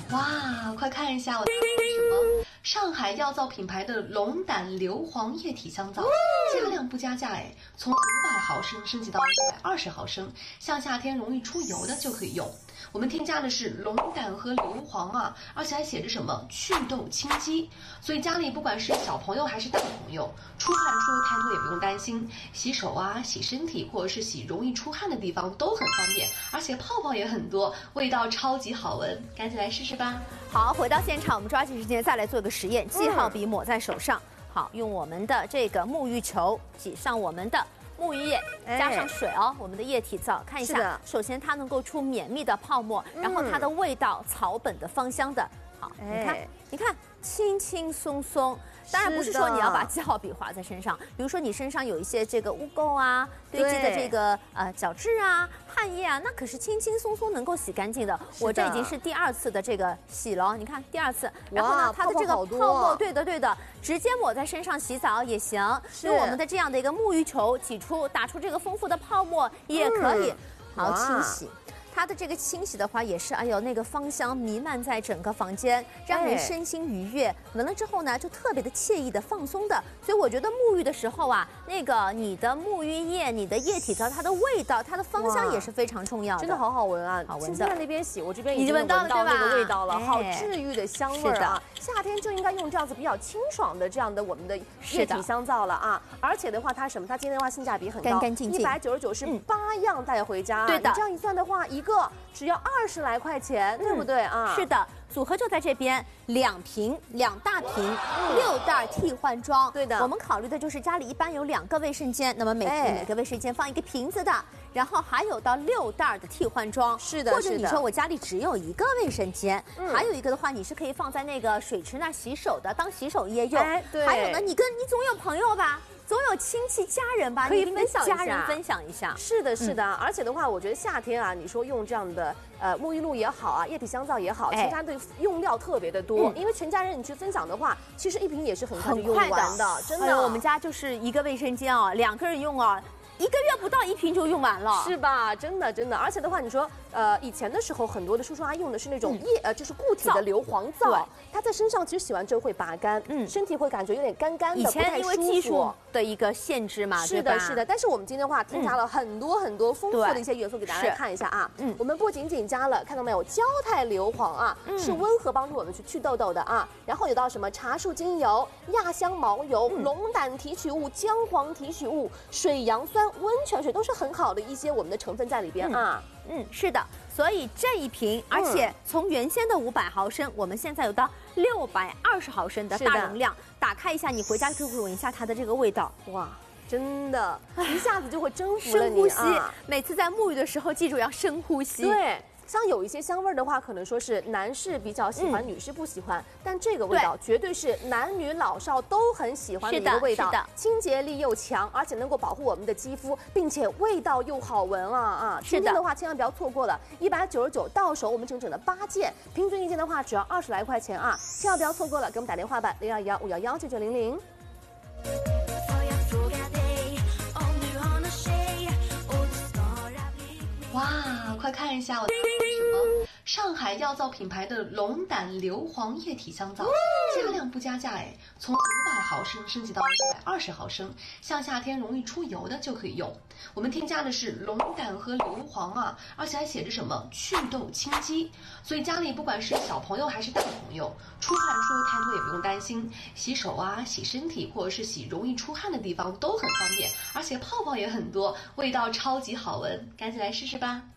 哇，快看一下我拿的是什么？上海药皂品牌的龙胆硫磺液体香皂，加量不加价哎，从500毫升升级到120毫升，像夏天容易出油的就可以用。我们添加的是龙胆和硫磺啊，而且还写着什么祛痘清肌，所以家里不管是小朋友还是大朋友，出汗出油太多也不用担心，洗手啊、洗身体或者是洗容易出汗的地方都很方便，而且泡泡也很多，味道超级好闻，赶紧来试试吧。 好，回到现场，我们抓紧时间再来做个实验，记号笔抹在手上。好，用我们的这个沐浴球挤上我们的沐浴液，加上水哦，我们的液体皂，看一下。首先它能够出绵密的泡沫，然后它的味道草本的芳香的。好，你看，轻轻松松。当然不是说你要把记号笔划在身上，比如说你身上有一些这个污垢啊，堆积的这个角质啊、汗液啊，那可是轻轻松松能够洗干净的。我这已经是第2次的这个洗了，你看第2次，然后呢，它的这个泡沫，对的，直接抹在身上洗澡也行，用我们的这样的一个沐浴球挤出、打出这个丰富的泡沫也可以。好，清洗。它的这个清洗的话，也是那个芳香弥漫在整个房间，让人身心愉悦。闻了之后呢，就特别的惬意的、放松的。所以我觉得沐浴的时候啊，那个你的沐浴液、你的液体皂，它的味道、它的芳香也是非常重要的。 真的好好闻啊！ 好闻的。 在那边洗，我这边已经闻到那个味道了，好治愈的香味啊！夏天就应该用这样子比较清爽的这样的我们的液体香皂了啊！而且的话，它它今天的话性价比很高， 干干净净 ，199是8样带回家。 对的， 这样一算的话，一个只要20来块钱，对不对啊？ 是的，组合就在这边，2瓶2大瓶，6袋替换装。 对的， 我们考虑的就是家里一般有2个卫生间，那么每个卫生间放一个瓶子的，然后还有到6袋的替换装。 是的， 或者你说我家里只有1个卫生间，还有一个的话，你是可以放在那个水池那洗手的，当洗手液用。 对， 还有呢，你总有朋友吧。总有亲戚家人吧， 可以分享一下， 家人分享一下。 是的，而且的话，我觉得夏天啊，你说用这样的沐浴露也好啊，液体香皂也好，其实它的用料特别的多，因为全家人你去分享的话，其实1瓶也是很快就用完的，真的。 我们家就是1个卫生间啊，2个人用啊。1个月不到1瓶就用完了， 是吧？真的，而且的话，你说，以前的时候，很多的叔叔阿姨用的是那种就是固体的硫磺皂，它在身上其实洗完之后会拔干，身体会感觉有点干干的， 以前因为技术的一个限制嘛， 是的。但是我们今天的话，添加了很多丰富的一些元素，给大家来看一下啊。我们不仅仅加了，看到没有，焦态硫磺啊，是温和帮助我们去祛痘痘的啊。然后有到什么茶树精油、亚香毛油、龙胆提取物、姜黄提取物、水杨酸。温泉水都是很好的一些我们的成分在里边啊。 是的，所以这一瓶，而且从原先的500毫升，我们现在有到620毫升的大容量。打开一下，你回家就会闻一下它的这个味道， 哇，真的，一下子就会征服了你。 深呼吸，每次在沐浴的时候，记住要深呼吸。 对。像有一些香味的话，可能说是男士比较喜欢，女士不喜欢，但这个味道绝对是男女老少都很喜欢的一个味道，清洁力又强，而且能够保护我们的肌肤，并且味道又好闻啊！今天的话千万不要错过了，199到手我们整整的8件，平均一件的话只要20来块钱啊，千万不要错过了，给我们打电话吧，0215119900。 哇，快看一下我拿的是什么？上海药皂品牌的龙胆硫磺液体香皂，加量不加价哎，从500毫升升级到120毫升，像夏天容易出油的就可以用。我们添加的是龙胆和硫磺啊，而且还写着什么祛痘清肌，所以家里不管是小朋友还是大朋友，出汗出油太多也不用担心，洗手啊、洗身体或者是洗容易出汗的地方都很方便，而且泡泡也很多，味道超级好闻，赶紧来试试吧。